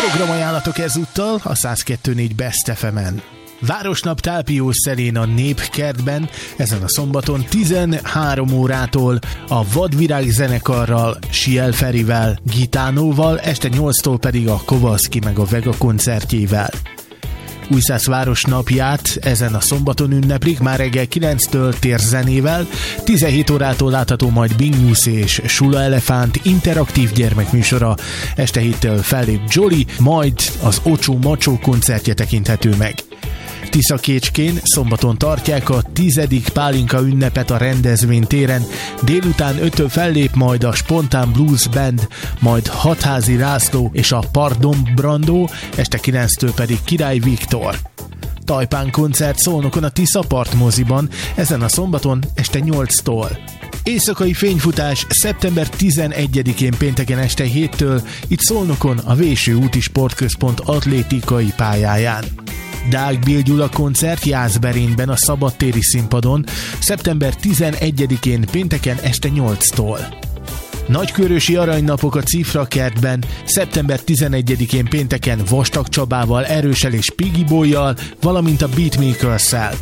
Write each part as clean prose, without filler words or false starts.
Programajánlatok ezúttal a 102.4 Best FM-en. Városnap Tálpiós Szelén a Népkertben ezen a szombaton 13 órától a Vadvirág zenekarral, Siel Ferivel, Gitánóval, este 8-tól pedig a Kovaszki meg a Vega koncertjével. Újszász városnapját ezen a szombaton ünneplik, már reggel 9-től térzenével, 17 órától látható majd Bing News és Sula Elefánt interaktív gyermekműsora, este 7-től fellép Jolly, majd az Ocsó Macsó koncertje tekinthető meg. Tiszakécskén szombaton tartják a 10. pálinka ünnepet a rendezvénytéren, délután 5-től fellép majd a Spontán Blues Band, majd Hatházi László és a Pardon Brandó, este 9-től pedig Király Viktor. Tajpán koncert Szolnokon a Tiszapart moziban, ezen a szombaton este 8-tól. Éjszakai fényfutás szeptember 11-én pénteken este 7-től, itt Szolnokon a Véső úti sportközpont atlétikai pályáján. Deák Bill Gyula koncert Jászberényben a szabadtéri színpadon szeptember 11-én pénteken este 8-tól. Nagykörösi aranynapok a Cifrakertben szeptember 11-én pénteken Vastag Csabával, Erőssel és Piggy Boyjal, valamint a Beatmakers-szel.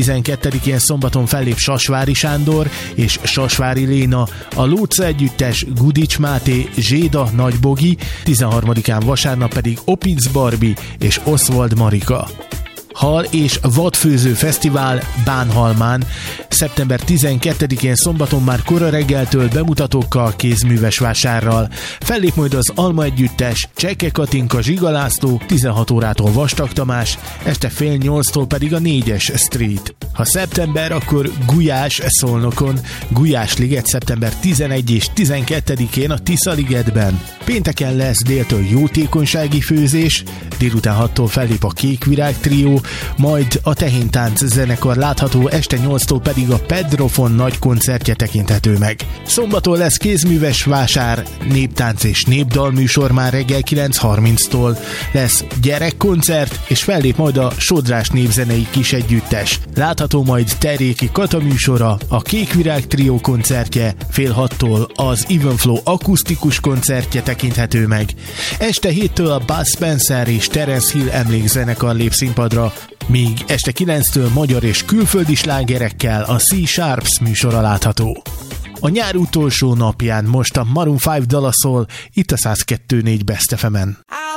12-én szombaton fellép Sasvári Sándor és Sasvári Léna, a Lóca együttes, Gudics Máté, Zséda Nagybogi, 13-án vasárnap pedig Opitz Barbie és Oswald Marika. Hal és vadfőző fesztivál Bánhalmán szeptember 12-én szombaton már kora reggeltől bemutatókkal, kézműves vásárral. Fellép majd az Alma együttes, Csekke Katinka, Zsiga László, 16 órától Vastag Tamás, este fél 8-tól pedig a 4-es Street. Ha szeptember, akkor Gulyás Szolnokon, Gulyás Liget szeptember 11 és 12-én a Tisza Ligetben. Pénteken lesz déltől jótékonysági főzés, délután 6-tól fellép a Kékvirág trió, majd a Tehéntánc zenekar látható, este 8-tól pedig a Pedrofon nagy koncertje tekinthető meg. Szombaton lesz kézműves vásár, néptánc és népdalműsor már reggel 9:30-tól. Lesz gyerekkoncert, és fellép majd a Sodrás népzenei kis együttes. Látható majd Terjéki Kata műsora, a Kékvirág trió koncertje, fél 6-tól az Evenflow akusztikus koncertje tekinthető meg. Este 7-től a Buzz Spencer és Terence Hill emlékzenekar lép színpadra, míg este 9-től magyar és külföldi slágerekkel a C-Sharps műsora látható. A nyár utolsó napján most a Maroon 5 dala szól, itt a 102.4 Best FM-en.